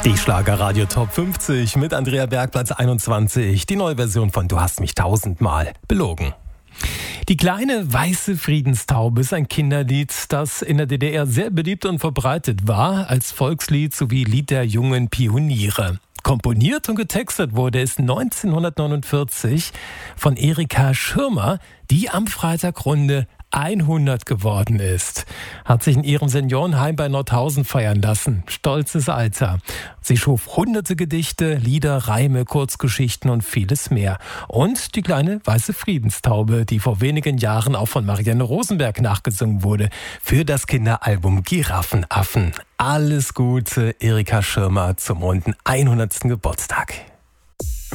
Die Schlagerradio Top 50 mit Andrea Berg, Platz 21. Die neue Version von Du hast mich tausendmal belogen. Die kleine weiße Friedenstaube ist ein Kinderlied, das in der DDR sehr beliebt und verbreitet war, als Volkslied sowie Lied der jungen Pioniere. Komponiert und getextet wurde es 1949 von Erika Schirmer, die am Freitag runde 100 geworden ist. Hat sich in ihrem Seniorenheim bei Nordhausen feiern lassen. Stolzes Alter. Sie schuf hunderte Gedichte, Lieder, Reime, Kurzgeschichten und vieles mehr. Und die kleine weiße Friedenstaube, die vor wenigen Jahren auch von Marianne Rosenberg nachgesungen wurde, für das Kinderalbum Giraffenaffen. Alles Gute, Erika Schirmer, zum runden 100. Geburtstag.